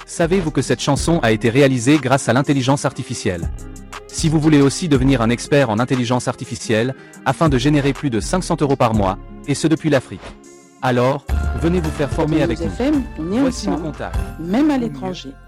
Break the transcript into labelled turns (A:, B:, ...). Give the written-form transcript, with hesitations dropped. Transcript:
A: Savez-vous que cette chanson a été réalisée grâce à l'intelligence artificielle? Si vous voulez aussi devenir un expert en intelligence artificielle, afin de générer plus de 500 € par mois, et ce depuis l'Afrique. Alors, venez vous faire former avec nous.
B: FM, on est
A: Voici nos
B: ensemble,
A: contacts.
B: même à l'étranger.